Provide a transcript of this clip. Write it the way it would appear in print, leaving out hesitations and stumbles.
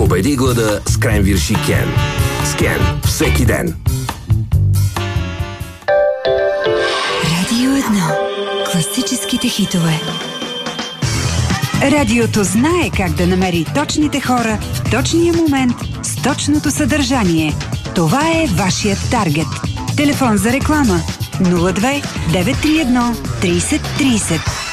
Победи глада с кренвирши Кен. С Кен всеки ден. Радио 1. Класическите хитове. Радиото знае как да намери точните хора в точния момент с точното съдържание. Това е вашият таргет. Телефон за реклама 02 931 30 30.